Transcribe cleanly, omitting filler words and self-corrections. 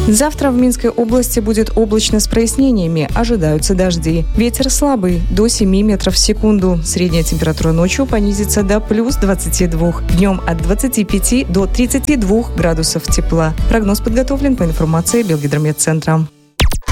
Завтра в Минской области будет облачно с прояснениями, ожидаются дожди. Ветер слабый, до 7 метров в секунду. Средняя температура ночью понизится до плюс 22. Днем от 25 до 32 градусов тепла. Прогноз подготовлен по информации Белгидромедцентра.